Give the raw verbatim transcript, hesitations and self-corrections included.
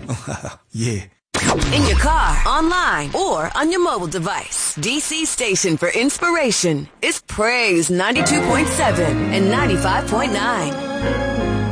Yeah. In your car, online, or on your mobile device, D C station for inspiration is Praise ninety-two point seven and ninety-five point nine.